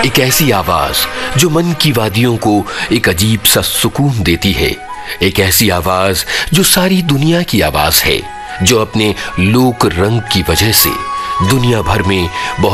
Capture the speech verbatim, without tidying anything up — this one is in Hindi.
एक ऐसी आवाज जो मन की वादियों को एक अजीब सा सुकून देती है। एक ऐसी आवाज जो सारी दुनिया की आवाज है, जो अपने लोक रंग की वजह से दुनिया भर में बहुत